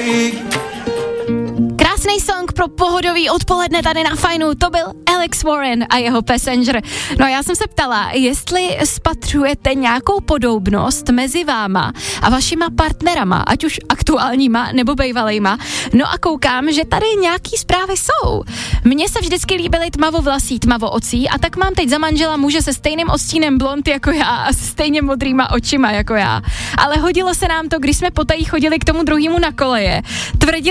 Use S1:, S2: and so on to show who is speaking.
S1: Krásný song pro pohodový odpoledne tady na Fajnu, to byl Alex Warren a jeho Passenger. No a já jsem se ptala, jestli spatřujete nějakou podobnost mezi váma a vašima partnerama, ať už aktuálníma nebo bejvalejma. No a koukám, že tady nějaký zprávy jsou. Mně se vždycky líbily tmavovlasí, tmavoocí a tak mám teď za manžela muže se stejným odstínem blond jako já a se stejně modrýma očima jako já. Ale hodilo se nám to, když jsme potají chodili k tomu druhému na koleje. Tvrdili